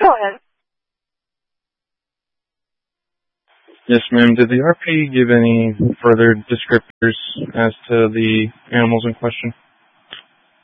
Go ahead. Yes, ma'am. Did the RP give any further descriptors as to the animals in question?